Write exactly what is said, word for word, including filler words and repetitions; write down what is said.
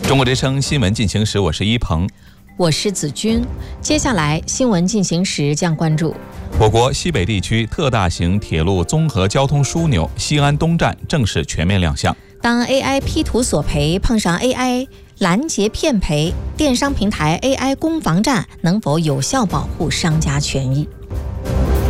中国之声新闻进行时，我是一鹏， 我是子君。接下来新闻进行时将关注我国西北地区特大型铁路综合交通枢纽西安东站正式全面亮相。 当 A I 批图索赔碰上 A I 拦截骗赔，电商平台 A I 攻防战能否有效保护商家权益？